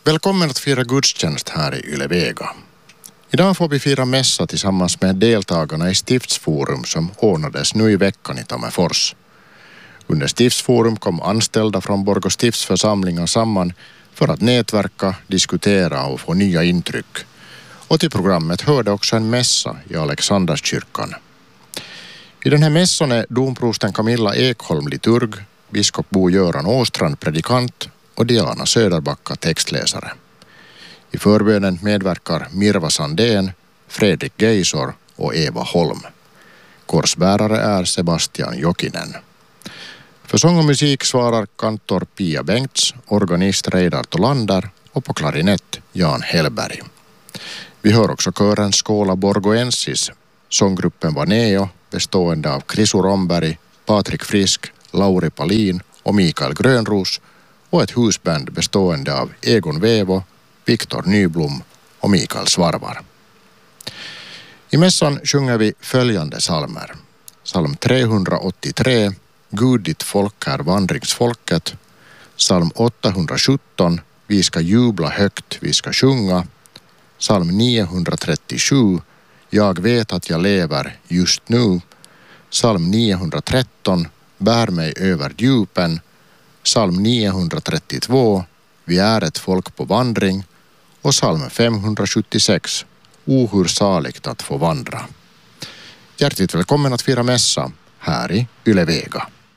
Välkommen att fira gudstjänst här i Yle Vega. Idag får vi fira mässa tillsammans med deltagarna i Stiftsforum som ordnades nu i veckan i Tammerfors. Under Stiftsforum kom anställda från Borgå stiftsförsamlingar samman för att nätverka, diskutera och få nya intryck. Och till programmet hörde också en mässa i Alexanderskyrkan. I den här mässan är domprosten Camilla Ekholm liturg, biskop Bo-Göran Åstrand predikant och Diana Söderbacka textläsare. I förbönen medverkar Mirva Sandén, Fredrik Geisor och Eva Holm. Korsbärare är Sebastian Jokinen. För sång och musik svarar kantor Pia Bengts, organist Reidar Tolander och på klarinett Jan Hellberg. Vi hör också kören Skåla Borgoensis. Sånggruppen Vaneo bestående av Krisu Romberg, Patrik Frisk, Lauri Palin och Mikael Grönros och ett husband bestående av Egon Vevo, Viktor Nyblom och Mikael Svarvar. I mässan sjunger vi följande psalmer. Psalm 383, Gud ditt folk är vandringsfolket. Psalm 817, vi ska jubla högt, vi ska sjunga. Psalm 937, jag vet att jag lever just nu. Psalm 913, bär mig över djupen. Psalm 932, vi är ett folk på vandring. Och psalm 576, hur saligt att få vandra. Hjärtligt välkommen att fira mässa här i Yle Vega.